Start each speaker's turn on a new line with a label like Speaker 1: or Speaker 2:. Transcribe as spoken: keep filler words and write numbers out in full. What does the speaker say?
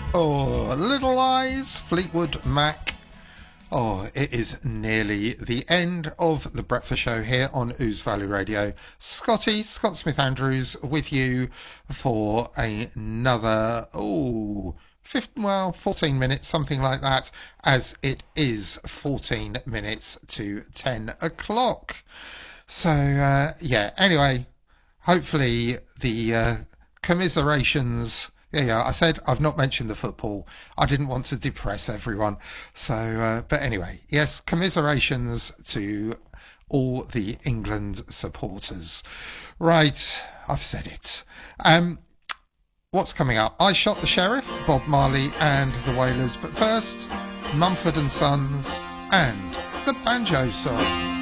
Speaker 1: Oh, Little Eyes, Fleetwood Mac. Oh, it is nearly the end of the breakfast show here on Ouse Valley Radio. Scotty, Scott Smith Andrews, with you for another, oh, fifteen, well, fourteen minutes, something like that, as it is fourteen minutes to ten o'clock. So, uh, yeah, anyway, hopefully the uh, commiserations... Yeah, yeah, I said I've not mentioned the football. I didn't want to depress everyone. So, uh, but anyway, yes, commiserations to all the England supporters. Right, I've said it. Um, what's coming up? I Shot the Sheriff, Bob Marley and the Wailers. But first, Mumford and Sons and the Banjo Song.